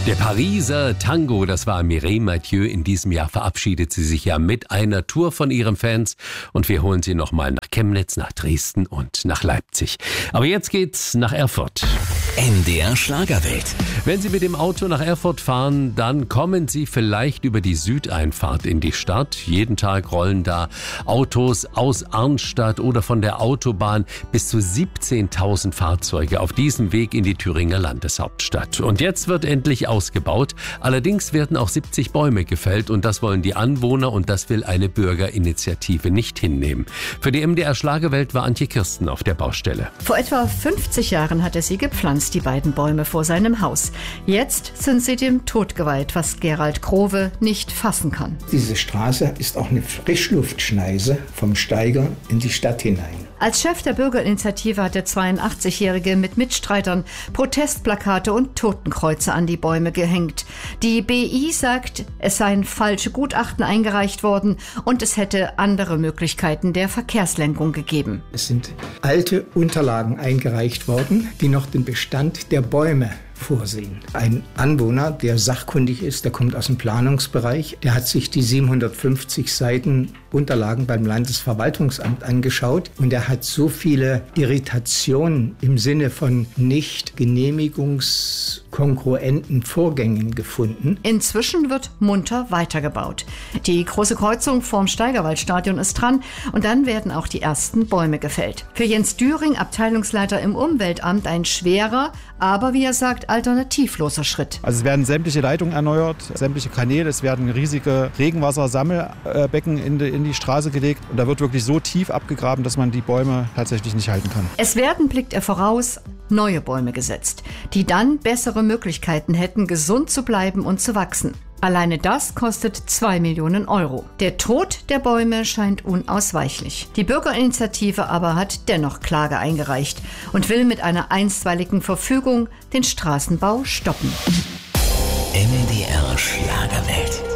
Der Pariser Tango, das war Mireille Mathieu. In diesem Jahr verabschiedet sie sich ja mit einer Tour von ihren Fans. Und wir holen sie nochmal nach Chemnitz, nach Dresden und nach Leipzig. Aber jetzt geht's nach Erfurt. NDR Schlagerwelt. Wenn Sie mit dem Auto nach Erfurt fahren, dann kommen Sie vielleicht über die Südeinfahrt in die Stadt. Jeden Tag rollen da Autos aus Arnstadt oder von der Autobahn. Bis zu 17.000 Fahrzeuge auf diesem Weg in die Thüringer Landeshauptstadt. Und jetzt wird endlich ausgebaut. Allerdings werden auch 70 Bäume gefällt und das wollen die Anwohner und das will eine Bürgerinitiative nicht hinnehmen. Für die MDR Schlagerwelt war Antje Kirsten auf der Baustelle. Vor etwa 50 Jahren hat er sie gepflanzt, die beiden Bäume vor seinem Haus. Jetzt sind sie dem Tod geweiht, was Gerald Growe nicht fassen kann. Diese Straße ist auch eine Frischluftschneise vom Steiger in die Stadt hinein. Als Chef der Bürgerinitiative hat der 82-Jährige mit Mitstreitern Protestplakate und Totenkreuze an die Bäume gehängt. Die BI sagt, es seien falsche Gutachten eingereicht worden und es hätte andere Möglichkeiten der Verkehrslenkung gegeben. Es sind alte Unterlagen eingereicht worden, die noch den Bestand der Bäume vorsehen. Ein Anwohner, der sachkundig ist, der kommt aus dem Planungsbereich, der hat sich die 750 Seiten Unterlagen beim Landesverwaltungsamt angeschaut und er hat so viele Irritationen im Sinne von nicht genehmigungskongruenten Vorgängen gefunden. Inzwischen wird munter weitergebaut. Die große Kreuzung vorm Steigerwaldstadion ist dran und dann werden auch die ersten Bäume gefällt. Für Jens Düring, Abteilungsleiter im Umweltamt, ein schwerer, aber wie er sagt, alternativloser Schritt. Also es werden sämtliche Leitungen erneuert, sämtliche Kanäle, es werden riesige Regenwassersammelbecken in die Straße gelegt und da wird wirklich so tief abgegraben, dass man die Bäume tatsächlich nicht halten kann. Es werden, blickt er voraus, neue Bäume gesetzt, die dann bessere Möglichkeiten hätten, gesund zu bleiben und zu wachsen. Alleine das kostet 2 Millionen Euro. Der Tod der Bäume scheint unausweichlich. Die Bürgerinitiative aber hat dennoch Klage eingereicht und will mit einer einstweiligen Verfügung den Straßenbau stoppen. NDR Schlagerwelt.